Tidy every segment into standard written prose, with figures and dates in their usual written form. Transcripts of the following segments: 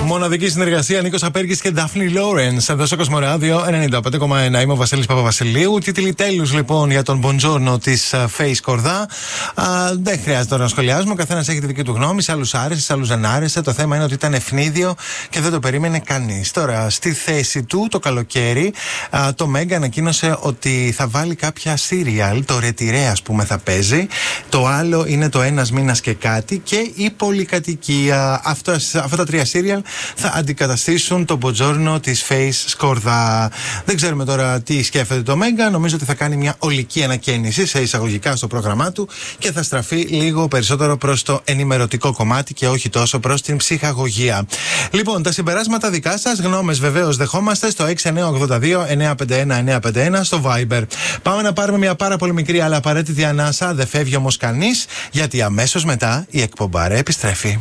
Μοναδική συνεργασία Νίκος Απέργης και Ντάφνη Λόρενς. Εδώ στο Κοσμοράδιο 95,1. Είμαι ο Βασίλης Παπαβασιλείου. Τίτλοι τέλους λοιπόν για τον Μποντζόρνο της Face Κορδά. Δεν χρειάζεται τώρα να σχολιάζουμε. Ο καθένας έχει τη δική του γνώμη. Σε άλλους άρεσε, σε άλλους δεν άρεσε. Το θέμα είναι ότι ήταν ευνίδιο και δεν το περίμενε κανείς. Τώρα, στη θέση του το καλοκαίρι, το Μέγκα ανακοίνωσε ότι θα βάλει κάποια σύριαλ. Το Ρετυρέ, ας πούμε, θα παίζει. Το άλλο είναι το Ένας Μήνας και Κάτι και η Πολυκατοικία. Αυτά τα τρία σύριαλ θα αντικαταστήσουν τον Μποντζόρνο της Face Σκορδά. Δεν ξέρουμε τώρα τι σκέφτεται το Μέγκα. Νομίζω ότι θα κάνει μια ολική ανακαίνιση σε εισαγωγικά στο πρόγραμμά του και θα στραφεί λίγο περισσότερο προς το ενημερωτικό κομμάτι και όχι τόσο προς την ψυχαγωγία. Λοιπόν, τα συμπεράσματα δικά σας, γνώμες βεβαίως δεχόμαστε στο 6982-951-951 στο Viber. Πάμε να πάρουμε μια πάρα πολύ μικρή αλλά απαραίτητη ανάσα. Δεν φεύγει όμως κανείς, γιατί αμέσως μετά η εκπομπάρα επιστρέφει.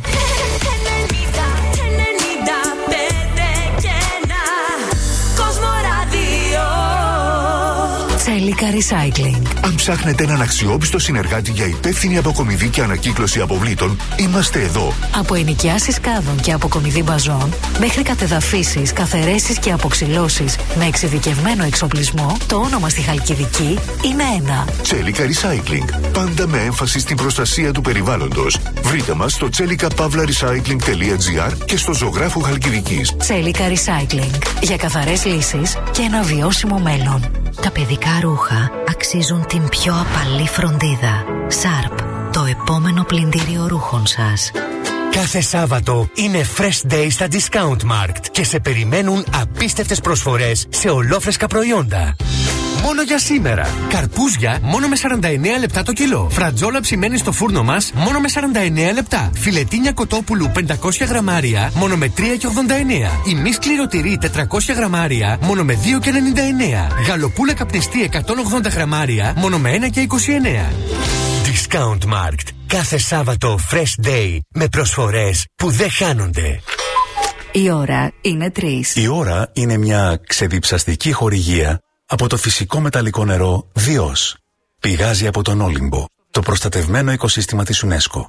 Τσέλικα Recycling. Αν ψάχνετε έναν αξιόπιστο συνεργάτη για υπεύθυνη αποκομιδή και ανακύκλωση αποβλήτων, είμαστε εδώ. Από ενοικιάσεις κάδων και αποκομιδή μπαζών, μέχρι κατεδαφίσεις, καθαιρέσεις και αποξυλώσεις με εξειδικευμένο εξοπλισμό, το όνομα στη Χαλκιδική είναι ένα. Τσέλικα Recycling. Πάντα με έμφαση στην προστασία του περιβάλλοντος. Βρείτε μας στο chelika-recycling.gr και στο Ζωγράφου Χαλκιδικής. Τσέλικα Recycling. Για καθαρές λύσεις και ένα βιώσιμο μέλλον. Τα παιδικά ρούχα αξίζουν την πιο απαλή φροντίδα. Sharp, το επόμενο πλυντήριο ρούχων σας. Κάθε Σάββατο είναι Fresh Day στα Discount Markt και σε περιμένουν απίστευτες προσφορές σε ολόφρεσκα προϊόντα. Μόνο για σήμερα. Καρπούζια μόνο με 49 λεπτά το κιλό. Φρατζόλα ψημένη στο φούρνο μας μόνο με 49 λεπτά. Φιλετίνια κοτόπουλου 500 γραμμάρια μόνο με 3,89. Ημί σκληροτυρί 400 γραμμάρια μόνο με 2,99. Γαλοπούλα καπνιστή 180 γραμμάρια μόνο με 1,29. Discount Markt. Κάθε Σάββατο Fresh Day με προσφορές που δεν χάνονται. Η ώρα είναι 3. Η ώρα είναι μια ξεδιψαστική χορηγία από το φυσικό μεταλλικό νερό Διός. Πηγάζει από τον Όλυμπο, το προστατευμένο οικοσύστημα της UNESCO.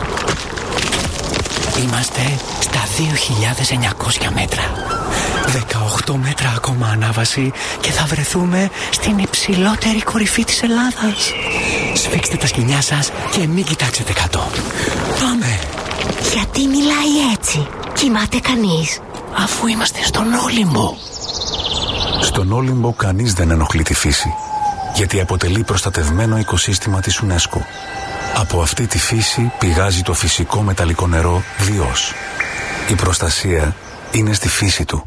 Είμαστε στα 2.900 μέτρα. 18 μέτρα ακόμα ανάβαση και θα βρεθούμε στην υψηλότερη κορυφή της Ελλάδας. Σφίξτε τα σκοινιά σας και μην κοιτάξετε κάτω. Πάμε! Γιατί μιλάει έτσι? Κοιμάται κανείς? Αφού είμαστε στον Όλυμπο. Στον Όλυμπο κανείς δεν ενοχλεί τη φύση, γιατί αποτελεί προστατευμένο οικοσύστημα της UNESCO. Από αυτή τη φύση πηγάζει το φυσικό μεταλλικό νερό Διός. Η προστασία είναι στη φύση του.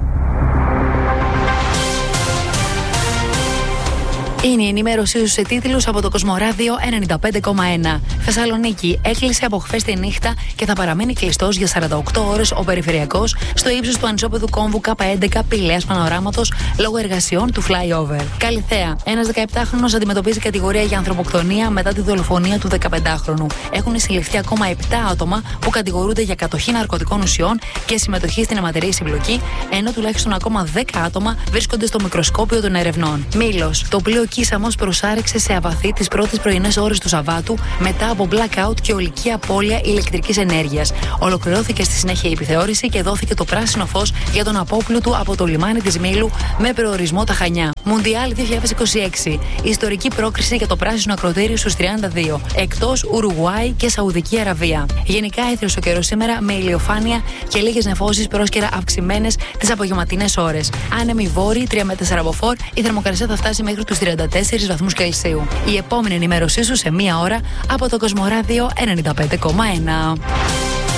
Είναι η ενημέρωσή σου σε τίτλους από το Κοσμοράδιο 95,1. Θεσσαλονίκη. Έκλεισε από χθες τη νύχτα και θα παραμείνει κλειστός για 48 ώρες ο περιφερειακός στο ύψος του ανισόπεδου κόμβου K11 Πηλαίας Πανοράματος λόγω εργασιών του flyover. Καλιθέα. Ένας 17χρονος αντιμετωπίζει κατηγορία για ανθρωποκτονία μετά τη δολοφονία του 15χρονου. Έχουν συλληφθεί ακόμα 7 άτομα που κατηγορούνται για κατοχή ναρκωτικών ουσιών και συμμετοχή στην αιματερή συμπλοκή, ενώ τουλάχιστον ακόμα 10 άτομα βρίσκονται στο μικροσκόπιο των ερευνών. Μήλος. Το πλοίο Κίσαμος προσάρεξε σε αβαθή τις πρώτες πρωινές ώρες του Σαββάτου μετά από blackout και ολική απώλεια ηλεκτρικής ενέργειας. Ολοκληρώθηκε στη συνέχεια η επιθεώρηση και δόθηκε το πράσινο φως για τον απόπλουτο από το λιμάνι της Μήλου με προορισμό τα Χανιά. Μουντιάλ 2026. Ιστορική πρόκριση για το πράσινο ακροτήριο στους 32. Εκτός Ουρουγουάη και Σαουδική Αραβία. Γενικά έθριος ο καιρός σήμερα με ηλιοφάνεια και λίγες νεφώσεις πρόσκαιρα αυξημένες τις απογευματινές ώρες. Άνεμοι βόρειοι 3 με 4 μποφόρ, η θερμοκρασία θα φτάσει μέχρι τους 34 βαθμούς Κελσίου. Η επόμενη ενημέρωσή σου σε μία ώρα από το Κοσμοράδιο 95,1.